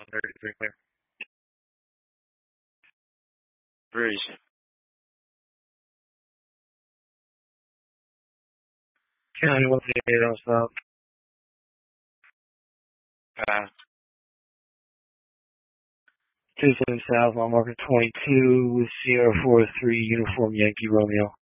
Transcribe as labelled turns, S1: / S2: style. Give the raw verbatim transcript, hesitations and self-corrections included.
S1: thirty-three clear.
S2: Breeze.
S1: County one eight on stop.
S2: Pass.
S1: two seven South, mile marker twenty-two with Sierra four three Uniform Yankee Romeo.